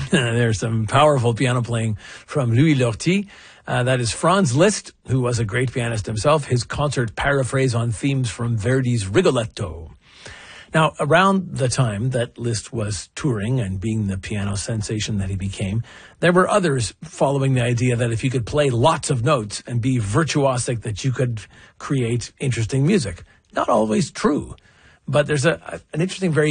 There's some powerful piano playing from Louis Lortie. That is Franz Liszt, who was a great pianist himself, his concert paraphrase on themes from Verdi's Rigoletto. Now, around the time that Liszt was touring and being the piano sensation that he became, there were others following the idea that if you could play lots of notes and be virtuosic, that you could create interesting music. Not always true, but there's an interesting variation.